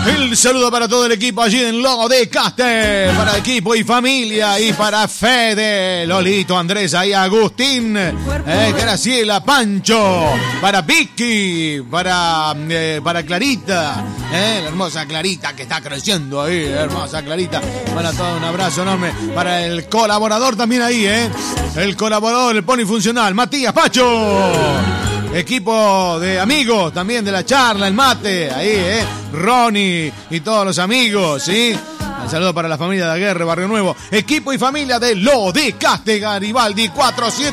El saludo para todo el equipo allí en Lo de Caste, para equipo y familia, y para Fede, Lolito, Andrés, ahí Agustín, Graciela, Pancho, para Vicky, para Clarita, la hermosa Clarita que está creciendo ahí, hermosa Clarita. Para todo, un abrazo enorme para el colaborador también ahí, el colaborador, el polifuncional, Matías Pacho. Equipo de amigos también de la charla, el mate, ahí, Ronnie y todos los amigos, ¿sí? Un saludo para la familia de Aguerre, Barrio Nuevo. Equipo y familia de Lo de Caste, Garibaldi 4-7.